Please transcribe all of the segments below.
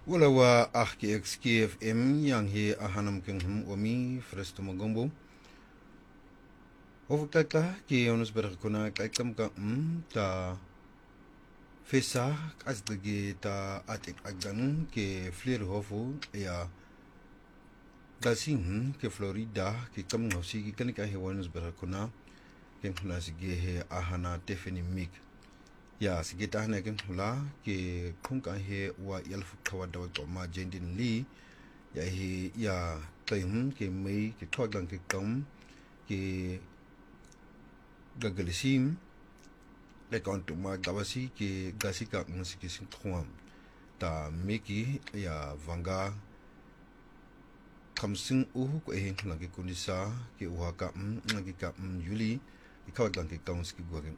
Wala wa KFM yang he ahanam kenghum wami fresto magombo. Ovukaka ki onus berakuna kaikam ka ta fesa asdagi ta atik agdan ke flir hofu ya gasing ke Florida ki kam ngosi ki kanika he onus berakuna ken sige he ahana tefeni mik. Ya sigita hana ken hula ke kunka he wa yalfu kawadaw to ma jendin li ya he ya taim ke mai ke twagdan ke kam ke gagalisim le kantu ma gawasi ke gasika musiki sin khwam ta meki ya vanga kamsing ko e hla ke kunisa ke waka ngaki ka yuli ke kawdan ke kamski gwagen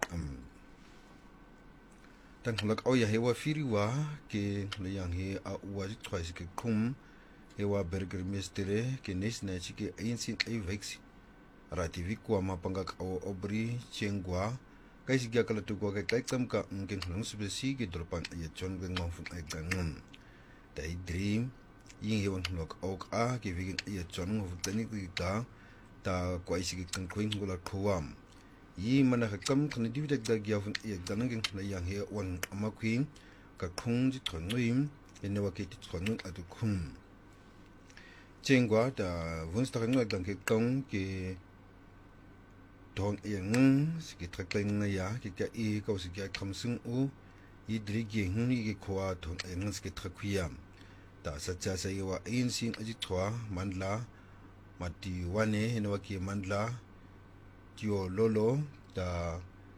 Tan hulak au ya hewa firiwa ke yang he a uwaji twice ke kum hewa burger mestere ke nesna chike ainsin ai vex rativi kwa mapanga au obri chengwa kai sigya kala tu kwa kai tam ka ngen hulung subesi ke dropan ya chon gen ngofun ai gangun dai dream yin hewan hulak au ka ke vigin ya chon ngofun tani ka ta kwa isige kan kuin gula kuam yi mana hakam kan dividend da gyafun ya danangin na yang he wan amakwin ka khung ji thonwim ene wa ke ti thonun adu khum chengwa da vunsta kan ngwa dang ke kong ke dong yang sigi trakling na ya ke ka e ka sigi kamsung u yi dri ge huni ke khwa thon yang sigi trakuyam da satya sa wa insin aji thwa mandla mati wane ene wa ke mandla Tio Lolo da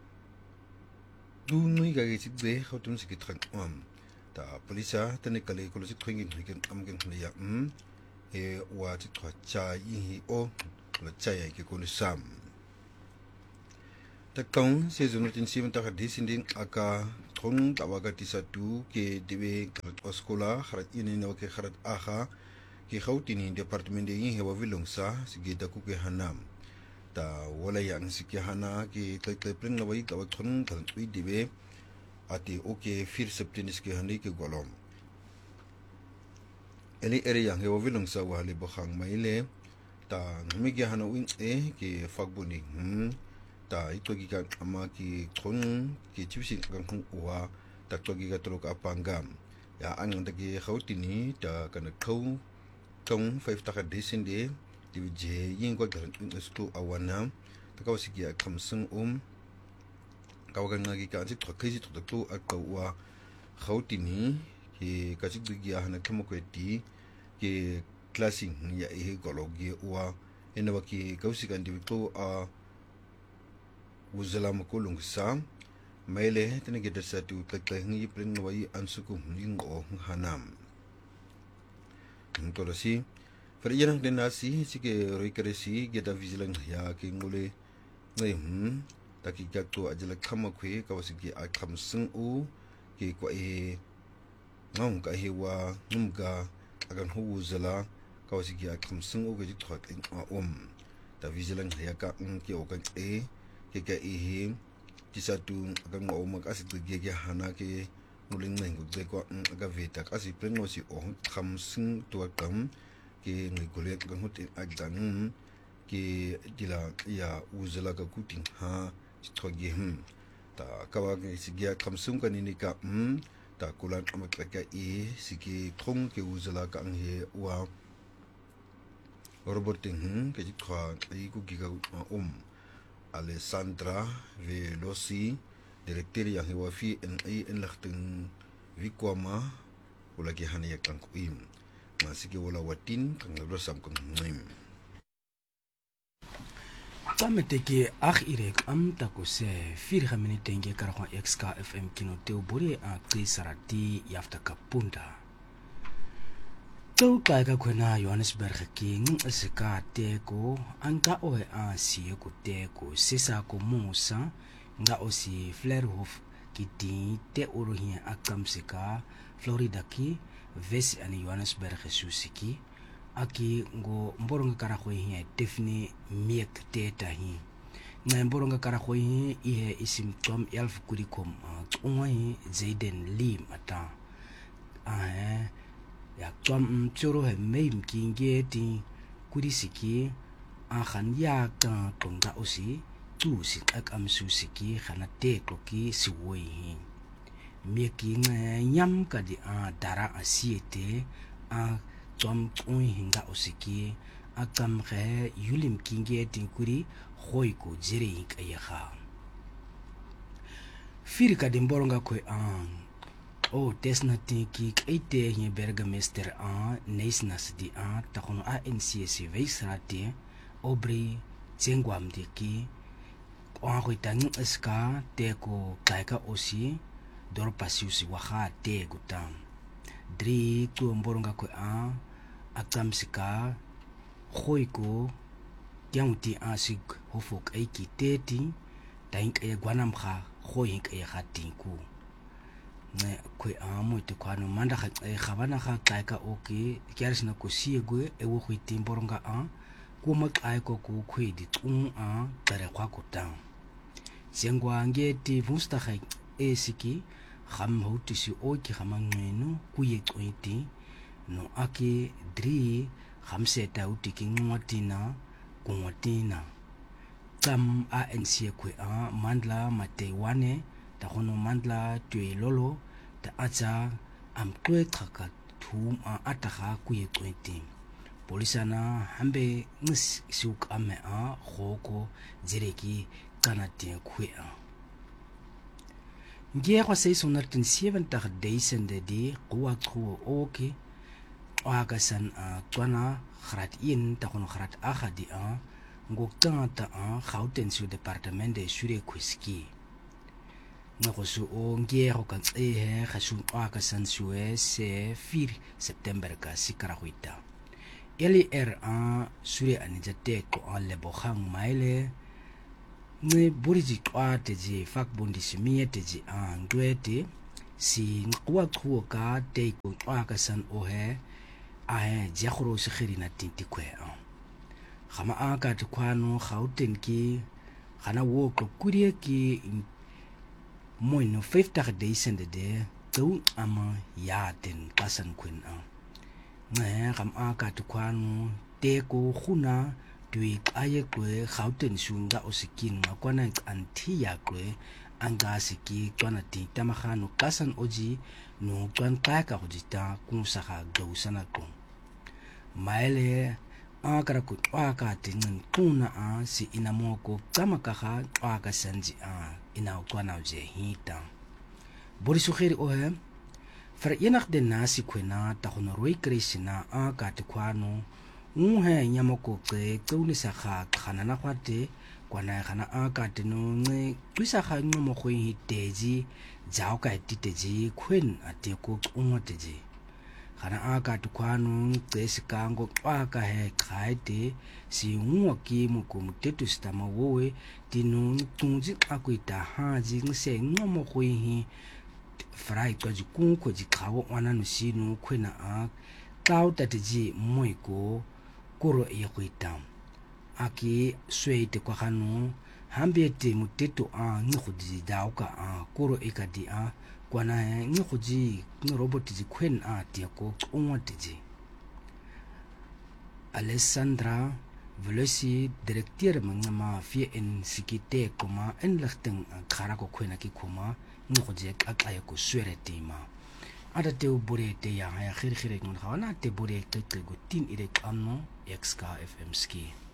Dumi gagi sidbe khotun sikit khan da polisa tane kale ko sit khingin hiken amgen ya e wa ti thwa cha yi o la cha ya ke ko sam ta kaun se zunu tin sim ta disindin aka thong tawaga tisatu ke dibe oskola kharat ini no ke kharat aha ke khawtini department de yi hewa vilongsa sigida ku ke hanam ta wala yang sikihana ki tepring na wai ta thon thon tui dibe ati oke fir septinis ke hani ke golom eli ere yang he wilung sa wali bokhang maile ta ngmi ge hana wing e ke fagbuni ta ito gi ka ama ki thon ki chipsi kan khung uwa ta to gi ga tro ka pangam ya ang da ge khawtini ta kana khau tong 5 ta ka desinde je yin ko garan stu awana ta ka sigi kamsung kawagan ngagi ka si thokhi to to akawa khawtini ki ka si gi hana khamo ko ti ki classing ya e gologi wa enwa ki kausi kan di to a uzalam ko lungsa maile tene ge dasa tu ta ngi pring wai ansuku ngo hanam ntorosi Perjalanan denasi sike roikeresi geta vigilan ya ke ngule ngai taki gatu ajala khama khwe kawasiki a khamsung u ke ko e ngong ka hewa ngumga agan hu zala kawasiki a khamsung u ge thot ta vigilan ya ka ke o ka e ke ka e tisatu agan ngo ma ka si ge hana ke nguling ngai go ko aga veta ka si preno si o khamsung to kam ke ngigole ka hutin agdan ke dila ya uzala ka kutin ha thogi ta kawa ke sigya kamsung kanini ka ta kulan amak ka e sigi khong ke uzala ka he wa roboting ke jikha ai ku giga Alessandra Velosi director yang hewa fi en lachting vikwama ulagi hanya kan ku masiki wala watin kang labasam kang ngim Tameteke irek ta ko se 4 minute nge karakon XKFM kino teu buri a sarati yafta kapunda tau kai ka kwena Johannesburg king seka te ko anka o a si ko te ko sesa ko musa nga o si Flerhof kiti te uruhin akam seka Florida ki vesi ani Johannesburg susiki aki ngo mboronga karakoi hi defini miek teta hi na mboronga karakoi hi ihe isim tom elf kurikom ungoi Zayden Lee mata tswam tsoro he meim kinge ti kudisiki a khan ya ka tonga osi tu si akam su siki khana te kloki siwoi mieki nyam ka di a dara asiete a tswam tsoi hinga osiki akam khe yulim kinge ti kuri khoi ko jere ka ya firi ka dimboronga kwe o tesna tinki kaite nye bergamester neisnas di takono NCSC veisrati obri tsengwam diki koi tang eska teko kaika osi dorpasiusi waha te gutam dri tu mboronga kwe akam sika khoi ko tiang ti asig hofok aiki teti taink e gwanam kha khoi ke ya tinku ne kwe amo te kwano manda kha khabana kha kaika oke kyaris na ko siegwe e wo khiti mboronga kuma kai ko ku khwe di tung tare kwa ko tang sengwa ngeti vusta kha esiki kham hoti si oki khamangenu ku ye tsoiti no ake dri khamse ta uti ki ngwatina kungwatina tam ANC kwe mandla matewane ta hono mandla tue lolo ta acha am tue thaka thum ataha kuye twenti polisana hambe nis suk ame khoko jereki kanate kwe ngie kwa 670 days de di kwa khu oke aga san twana khrat in ta hono khrat akhadi ngoktanta Gauteng su departement de sure kwiski ngosu o ngiero ka tsehe khasu aka sansue se 4 September ka sikara huita LR sure anijate ko le bokhang maile ne buriji kwa teji fakbundi simie teji ndwete si ngwa khuo ka te ko aka san o he jakhoro se khirina tinti kwe khama aka tkwano Gauteng ki khana wo ko kurie ki moino 50 days and de tu ama ya den kasan kun ne kham aka tkwano te ko khuna tui aye kwe Gauteng sunga osikin makwana anti ya kwe anga siki twana ti tamakhano kasan oji no twan ka ka hojita kumsaka gausana ko maile akara ku aka tin kuna si inamoko tsamaka aka sanji ina kwana je hita borisu khiri ohe Verenigd de Nasi kwena ta hono roi krisina aka te kwano unhe nyamoko ke tsaunisa kha khana na kwate kwana khana aka te no nge twisa kha ngomo khoi hiteji jao ka titeji khwen ate ko ungoteji khana aka tukwano tseisikango aka he khaite si unwaki mukum tetu stama wowe tinu tunji akuita haji ngse ngomo khoihi frai kwaji kunko jikawo wananu sinu kwena tau tatiji moiko koro yakuita aki sweite kwa khanu hambete mutetu ngkhudi dauka koro ikadi kwana ngkhuji robot ji khwen tia ko ungwatiji Alessandra Velosi directeur mangama fi en sikite koma en lachteng khara ko khwena ki khoma ngkhuji akaya ko sweretima ada te bure te ya khir ngon khawana te bure te go tin ire kanno XK FM ski